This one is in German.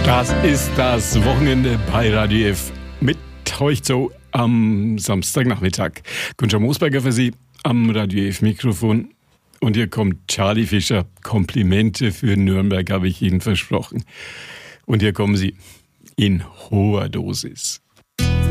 Das ist das Wochenende bei Radio F mit euch so am Samstagnachmittag. Gunter Moosberger für Sie am Radio F Mikrofon. Und hier kommt Charlie Fischer. Komplimente für Nürnberg habe ich Ihnen versprochen. Und hier kommen sie in hoher Dosis.